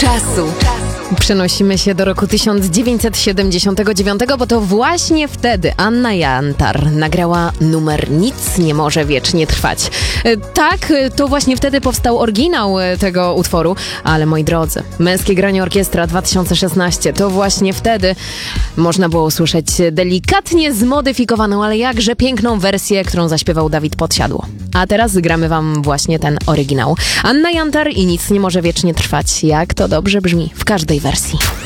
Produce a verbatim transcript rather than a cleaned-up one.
czasu. Przenosimy się do roku tysiąc dziewięćset siedemdziesiątego dziewiątego, bo to właśnie wtedy Anna Jantar nagrała numer Nic nie może wiecznie trwać. Tak, to właśnie wtedy powstał oryginał tego utworu, ale moi drodzy, Męskie Granie Orkiestra dwa tysiące szesnaście, to właśnie wtedy można było usłyszeć delikatnie zmodyfikowaną, ale jakże piękną wersję, którą zaśpiewał Dawid Podsiadło. A teraz gramy wam właśnie ten oryginał. Anna Jantar i Nic nie może wiecznie trwać. Jak to dobrze brzmi w każdej wersji.